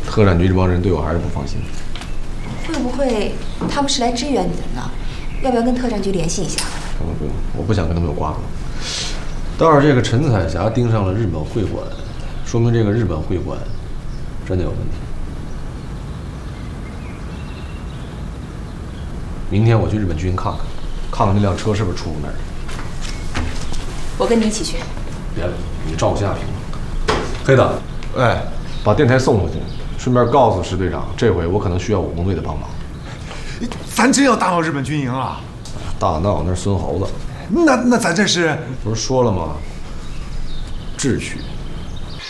特战局这帮人对我还是不放心。 会不会他们是来支援你的呢？要不要跟特战局联系一下？ 不用，我不想跟他们有瓜葛。倒是这个陈彩霞盯上了日本会馆，说明这个日本会馆真的有问题。明天我去日本军营看看那辆车是不是出过那儿。 我跟你一起去。 别了，你照顾夏平。黑的，哎，把电台送过去，顺便告诉石队长，这回我可能需要武工队的帮忙。 咱真要打到日本军营啊？ 大闹那是孙猴子。 那咱这是不是说了吗？智取。